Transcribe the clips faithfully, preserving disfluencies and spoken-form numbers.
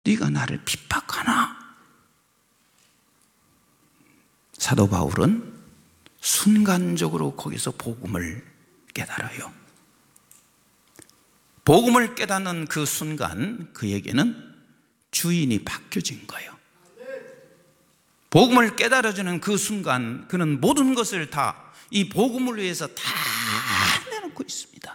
네가 나를 핍박하나? 사도 바울은 순간적으로 거기서 복음을 깨달아요. 복음을 깨닫는 그 순간 그에게는 주인이 바뀌어진 거예요. 복음을 깨달아주는 그 순간 그는 모든 것을 다 이 복음을 위해서 다 내놓고 있습니다.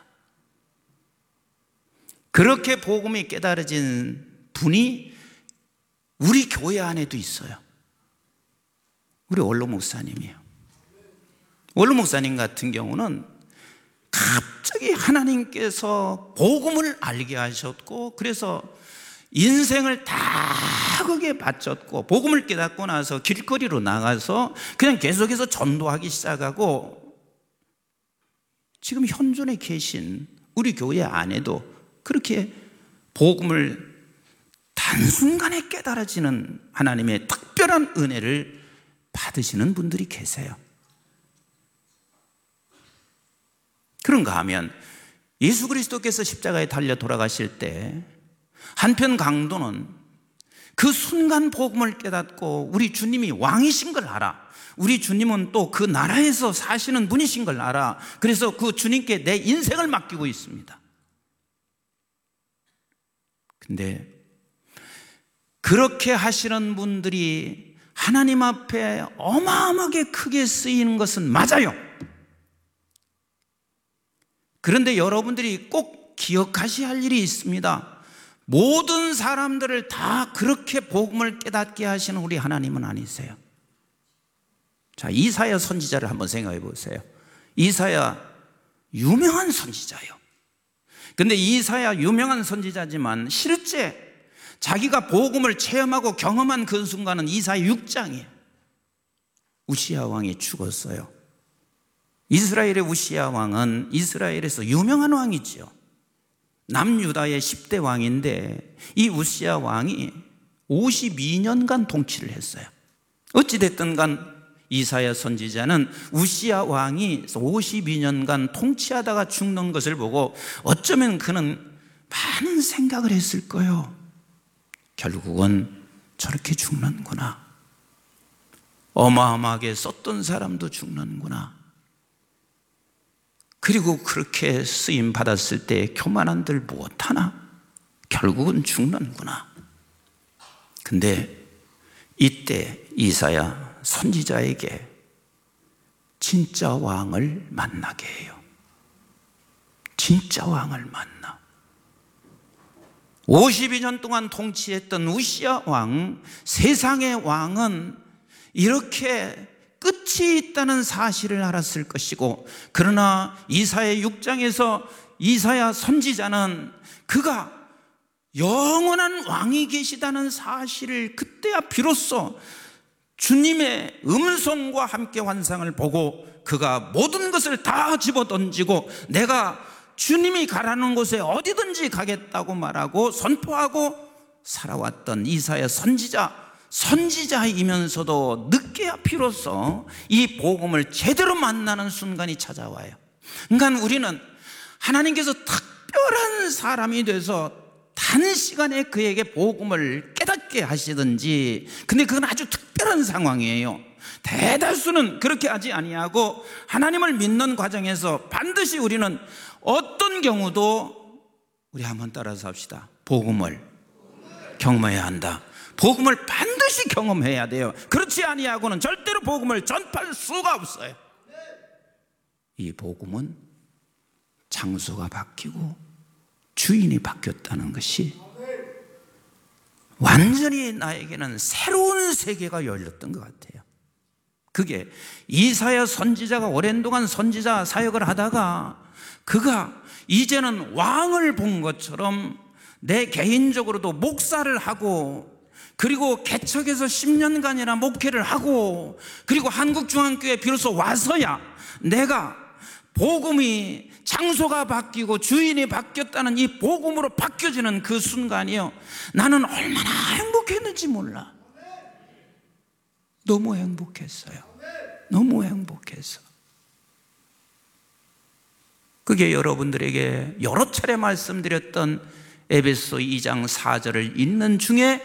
그렇게 복음이 깨달아진 분이 우리 교회 안에도 있어요. 우리 원로 목사님이에요. 원로 목사님 같은 경우는 갑자기 하나님께서 복음을 알게 하셨고, 그래서 인생을 다 거기에 바쳤고, 복음을 깨닫고 나서 길거리로 나가서 그냥 계속해서 전도하기 시작하고, 지금 현존에 계신 우리 교회 안에도 그렇게 복음을 단순간에 깨달아지는 하나님의 특별한 은혜를 받으시는 분들이 계세요. 그런가 하면 예수 그리스도께서 십자가에 달려 돌아가실 때 한편 강도는 그 순간 복음을 깨닫고 우리 주님이 왕이신 걸 알아. 우리 주님은 또 그 나라에서 사시는 분이신 걸 알아. 그래서 그 주님께 내 인생을 맡기고 있습니다. 근데 그렇게 하시는 분들이 하나님 앞에 어마어마하게 크게 쓰이는 것은 맞아요. 그런데 여러분들이 꼭 기억하셔야 할 일이 있습니다. 모든 사람들을 다 그렇게 복음을 깨닫게 하시는 우리 하나님은 아니세요. 자, 이사야 선지자를 한번 생각해 보세요. 이사야 유명한 선지자예요. 근데 이사야 유명한 선지자지만 실제 자기가 복음을 체험하고 경험한 그 순간은 이사야 육 장이에요. 우시야 왕이 죽었어요. 이스라엘의 우시야 왕은 이스라엘에서 유명한 왕이지요. 남유다의 십 대 왕인데 이 우시야 왕이 오십이 년간 통치를 했어요. 어찌됐든 간 이사야 선지자는 우시야 왕이 오십이 년간 통치하다가 죽는 것을 보고 어쩌면 그는 많은 생각을 했을 거예요. 결국은 저렇게 죽는구나. 어마어마하게 썼던 사람도 죽는구나. 그리고 그렇게 쓰임 받았을 때 교만한들 무엇하나? 결국은 죽는구나. 근데 이때 이사야 선지자에게 진짜 왕을 만나게 해요. 진짜 왕을 만나. 오십이 년 동안 통치했던 우시야 왕, 세상의 왕은 이렇게 끝이 있다는 사실을 알았을 것이고, 그러나 이사야 육 장에서 이사야 선지자는 그가 영원한 왕이 계시다는 사실을 그때야 비로소 주님의 음성과 함께 환상을 보고 그가 모든 것을 다 집어던지고 내가 주님이 가라는 곳에 어디든지 가겠다고 말하고 선포하고 살아왔던 이사야 선지자, 선지자이면서도 늦게야 비로소 이 복음을 제대로 만나는 순간이 찾아와요. 그러니까 우리는 하나님께서 특별한 사람이 돼서 단시간에 그에게 복음을 깨닫게 하시든지, 근데 그건 아주 특별한 상황이에요. 대다수는 그렇게 하지 아니하고 하나님을 믿는 과정에서 반드시 우리는 어떤 경우도, 우리 한번 따라서 합시다. 복음을 경험해야 한다. 복음을 반드시 경험해야 돼요. 그렇지 아니하고는 절대로 복음을 전파할 수가 없어요. 이 복음은 장소가 바뀌고 주인이 바뀌었다는 것이 완전히 나에게는 새로운 세계가 열렸던 것 같아요. 그게 이사야 선지자가 오랜 동안 선지자 사역을 하다가 그가 이제는 왕을 본 것처럼 내 개인적으로도 목사를 하고, 그리고 개척에서 십 년간이나 목회를 하고, 그리고 한국중앙교회에 비로소 와서야 내가 복음이 장소가 바뀌고 주인이 바뀌었다는 이 복음으로 바뀌어지는 그 순간이요, 나는 얼마나 행복했는지 몰라. 너무 행복했어요. 너무 행복했어. 그게 여러분들에게 여러 차례 말씀드렸던 에베소 이 장 사 절을 읽는 중에